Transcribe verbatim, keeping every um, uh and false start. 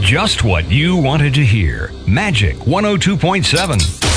Just what you wanted to hear. Magic one oh two point seven.